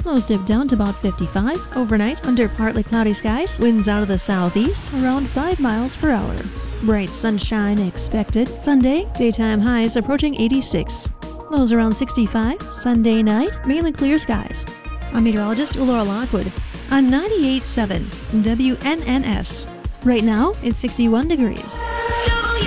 Lows dip down to about 55. Overnight, under partly cloudy skies. Winds out of the southeast, around 5 miles per hour. Bright sunshine expected. Sunday, daytime highs approaching 86. Lows around 65. Sunday night, mainly clear skies. I'm meteorologist Laura Lockwood on 98.7 WNNS. Right now, it's 61 degrees.